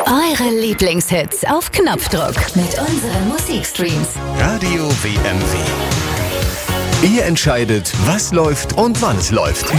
Eure Lieblingshits auf Knopfdruck mit unseren Musikstreams. Radio WMW. Ihr entscheidet, was läuft und wann es läuft.